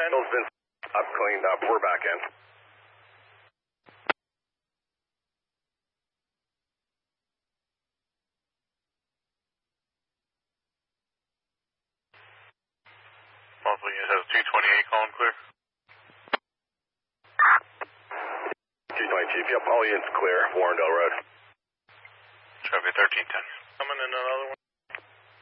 Handle's been up, cleaned up. We're back in. Multiple units has 228 calling clear. 220 Chief, yep, all units clear. Warrendale Road. Traffic 1310. Coming in another one.